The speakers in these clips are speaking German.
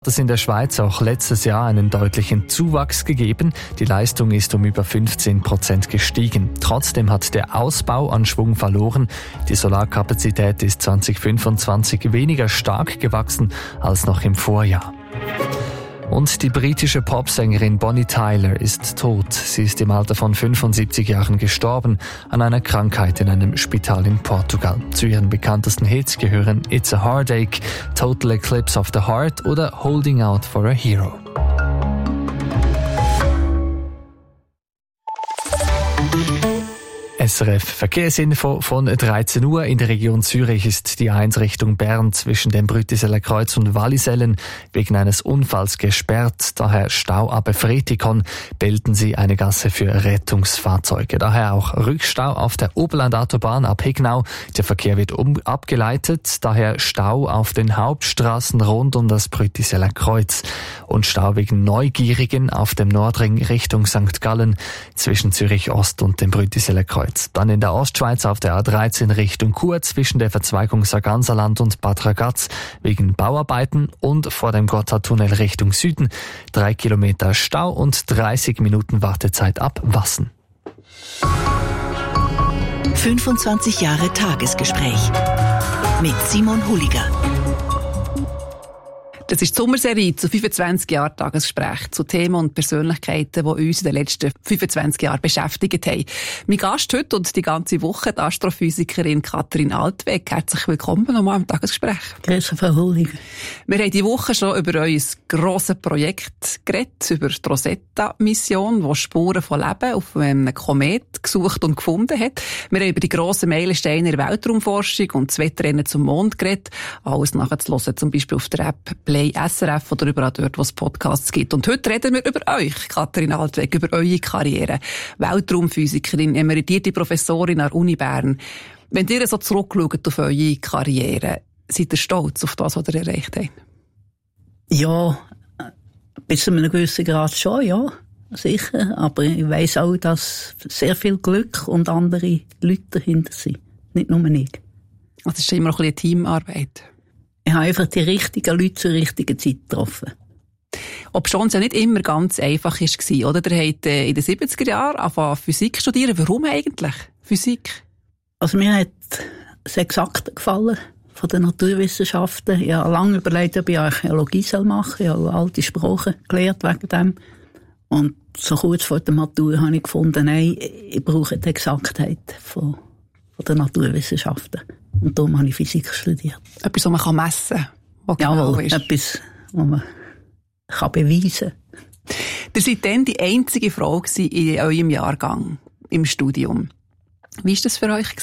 Es in der Schweiz auch letztes Jahr einen deutlichen Zuwachs gegeben. Die Leistung ist um über 15% gestiegen. Trotzdem hat der Ausbau an Schwung verloren. Die Solarkapazität ist 2025 weniger stark gewachsen als noch im Vorjahr. Und die britische Popsängerin Bonnie Tyler ist tot. Sie ist im Alter von 75 Jahren gestorben an einer Krankheit in einem Spital in Portugal. Zu ihren bekanntesten Hits gehören It's a Heartache, Total Eclipse of the Heart oder Holding Out for a Hero. SRF Verkehrsinfo von 13 Uhr. In der Region Zürich ist die 1 Richtung Bern zwischen dem Brüttiseller Kreuz und Wallisellen wegen eines Unfalls gesperrt. Daher Stau ab Fretikon, bilden Sie eine Gasse für Rettungsfahrzeuge. Daher auch Rückstau auf der Oberlandautobahn ab Hignau. Der Verkehr wird abgeleitet. Daher Stau auf den Hauptstraßen rund um das Brüttiseller Kreuz. Und Stau wegen Neugierigen auf dem Nordring Richtung St. Gallen zwischen Zürich Ost und dem Brüttiseller Kreuz. Dann in der Ostschweiz auf der A13 Richtung Chur zwischen der Verzweigung Sarganserland und Bad Ragaz wegen Bauarbeiten und vor dem Gotthardtunnel Richtung Süden 3 Kilometer Stau und 30 Minuten Wartezeit ab Wassen. 25 Jahre Tagesgespräch mit Simon Huliger. Das ist die Sommerserie zu 25 Jahren Tagesgespräch zu Themen und Persönlichkeiten, die uns in den letzten 25 Jahren beschäftigt haben. Mein Gast heute und die ganze Woche, die Astrophysikerin Katrin Altwegg. Herzlich willkommen nochmal im Tagesgespräch. Grüße, Frau Huliger. Wir haben diese Woche schon über euer grosses Projekt geredet, über die Rosetta-Mission, die Spuren von Leben auf einem Komet gesucht und gefunden hat. Wir haben über die grossen Meilensteine in der Weltraumforschung und das Wettrennen zum Mond geredet. Alles nachzuhören, zum Beispiel auf der App Play SRF oder überall dort, wo es Podcasts gibt. Und heute reden wir über euch, Katrin Altwegg, über eure Karriere. Weltraumphysikerin, emeritierte Professorin an der Uni Bern. Wenn ihr so zurückschaut auf eure Karriere, seid ihr stolz auf das, was ihr erreicht habt? Ja, bis zu einem gewissen Grad schon, ja, sicher. Aber ich weiss auch, dass sehr viel Glück und andere Leute dahinter sind. Nicht nur ich. Also es ist immer noch ein bisschen eine Teamarbeit. Ich habe einfach die richtigen Leute zur richtigen Zeit getroffen. Obschon es ja nicht immer ganz einfach war, oder? Ihr habt in den 70er Jahren angefangen Physik studieren. Warum eigentlich Physik? Also mir hat das Exakte gefallen von den Naturwissenschaften. Ich habe lange überlegt, ob ich Archäologie machen soll. Ich habe alte Sprachen gelernt wegen dem. Und so kurz vor der Matur habe ich gefunden, nein, ich brauche die Exaktheit von den Naturwissenschaften. Und darum habe ich Physik studiert. Etwas, was man messen kann. Jawohl, etwas, was man beweisen kann. Ihr seid dann die einzige Frau in eurem Jahrgang im Studium. Wie war das für euch?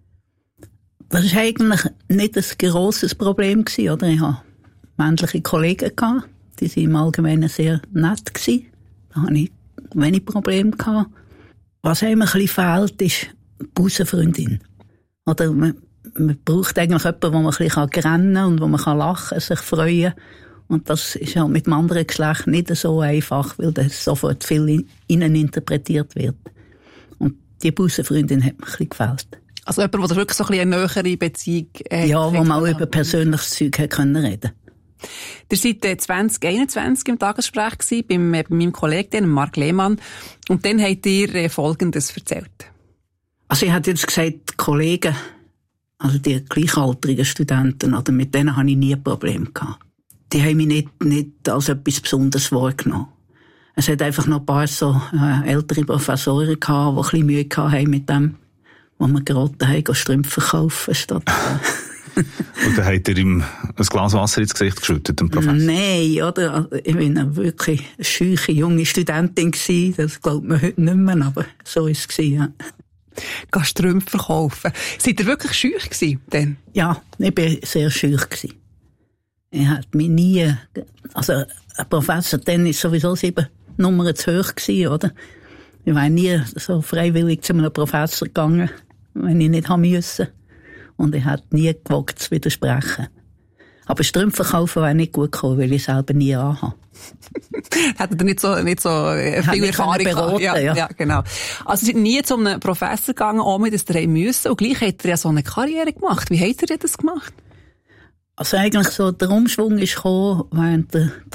Das war eigentlich nicht ein grosses Problem, oder? Ich hatte männliche Kollegen, die waren im Allgemeinen sehr nett. Da hatte ich wenig Probleme. Was einem ein bisschen fehlt, ist die Busenfreundin. Oder man braucht eigentlich jemanden, wo man ein bisschen rennen kann und wo man lachen kann, sich freuen. Und das ist halt mit dem anderen Geschlecht nicht so einfach, weil das sofort viel innen interpretiert wird. Und die Busenfreundin hat mir ein bisschen gefällt. Also jemand, der wirklich so ein bisschen eine nähere Beziehung hat. Ja, wo man auch über persönliches Zeug reden konnte. Ihr seid 2021 im Tagesgespräch gewesen, bei meinem Kollegen, Marc Lehmann. Und dann habt ihr Folgendes erzählt. Also ich hätte jetzt gesagt, die Kollegen, also die gleichaltrigen Studenten, oder mit denen hatte ich nie ein Problem gehabt. Die haben mich nicht als etwas Besonderes wahrgenommen. Es hat einfach noch ein paar so ältere Professoren gehabt, die ein bisschen Mühe hatten mit dem, wo wir geraten haben, Strümpfe verkaufen statt. Und dann habt ihr ihm ein Glas Wasser ins Gesicht geschüttet, dem Professor? Nein, oder? Ich war eine wirklich scheuche junge Studentin gewesen. Das glaubt man heute nicht mehr, aber so war es, ja. Strümpfe verkaufen. Seid ihr wirklich scheu gewesen, denn? Ja, ich war sehr scheu gewesen. Ich hätte mich nie, also ein Professor, dann ist sowieso 7 Nummern zu hoch gewesen, oder? Ich wäre nie so freiwillig zu einem Professor gegangen, wenn ich nicht haben müssen. Und ich hätte nie gewagt zu widersprechen. Aber Strümpfe kaufen wäre nicht gut gekommen, weil ich selber nie anhabe. Hättet ihr nicht so viel Erfahrung gehabt? Ja, genau. Also, ihr seid nie zu einem Professor gegangen, ohne dass ihr müssen. Und gleich habt ihr ja so eine Karriere gemacht. Wie habt ihr das gemacht? Also eigentlich so, der Umschwung ist gekommen während der